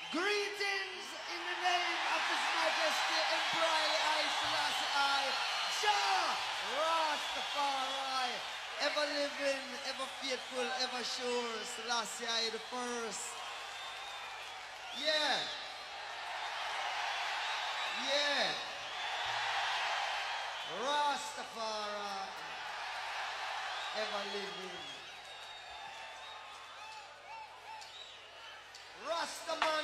Greetings in the name of His Majesty Emperor I Selassie I, Jah Rastafari, ever living, ever faithful, ever sure, Selassie I the first. Yeah, yeah, Rastafari, ever living. Rastaman